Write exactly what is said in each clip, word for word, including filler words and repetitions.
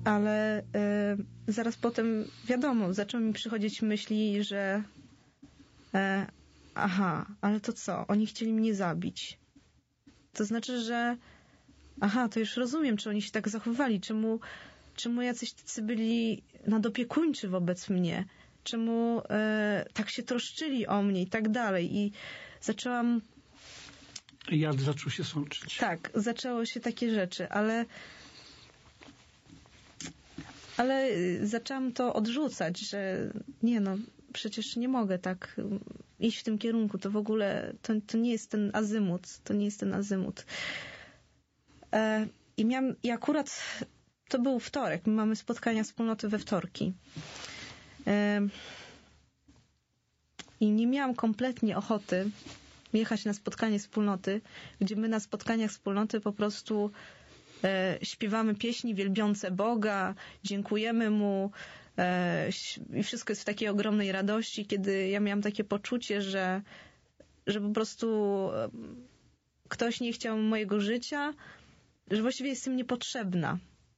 ale y, zaraz potem, wiadomo, zaczęły mi przychodzić myśli, że y, aha, ale to co? Oni chcieli mnie zabić. To znaczy, że aha, to już rozumiem, czy oni się tak zachowywali, czemu, czemu jacyś tacy byli nadopiekuńczy wobec mnie, czemu y, tak się troszczyli o mnie i tak dalej. I zaczęłam... Jad zaczął się sączyć. Tak, zaczęło się takie rzeczy, ale ale zaczęłam to odrzucać, że nie no, przecież nie mogę tak iść w tym kierunku, to w ogóle to, to nie jest ten azymut, to nie jest ten azymut. E, I miałam, i akurat to był wtorek, my mamy spotkania wspólnoty we wtorki. E, I nie miałam kompletnie ochoty jechać na spotkanie wspólnoty, gdzie my na spotkaniach wspólnoty po prostu e, śpiewamy pieśni wielbiące Boga, dziękujemy Mu e, i wszystko jest w takiej ogromnej radości, kiedy ja miałam takie poczucie, że, że po prostu e, ktoś nie chciał mojego życia, że właściwie jestem niepotrzebna.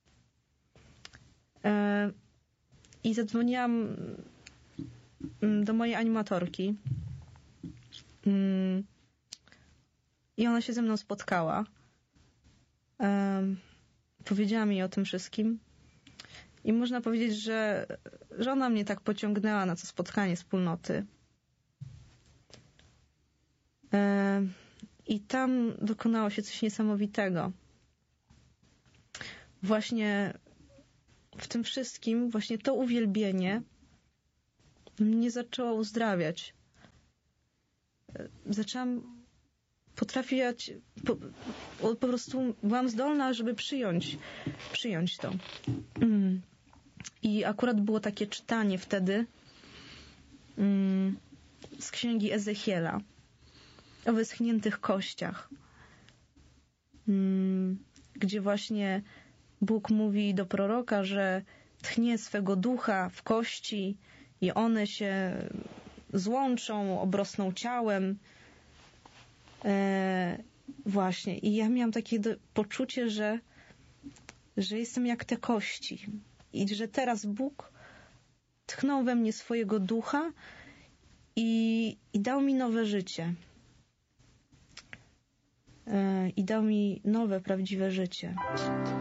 E, I zadzwoniłam do mojej animatorki. I ona się ze mną spotkała. Um, powiedziała mi o tym wszystkim. I można powiedzieć, że, że ona mnie tak pociągnęła na to spotkanie wspólnoty. Um, I tam dokonało się coś niesamowitego. Właśnie w tym wszystkim, właśnie to uwielbienie mnie zaczęło uzdrawiać. Zaczęłam potrafić, po, po prostu byłam zdolna, żeby przyjąć, przyjąć to. Mm. I akurat było takie czytanie wtedy mm, z księgi Ezechiela o wyschniętych kościach, mm, gdzie właśnie Bóg mówi do proroka, że tchnie swego ducha w kości i one się złączą, obrosną ciałem. E, właśnie. I ja miałam takie do, poczucie, że, że jestem jak te kości. I że teraz Bóg tchnął we mnie swojego ducha i, i dał mi nowe życie. E, I dał mi nowe, prawdziwe życie.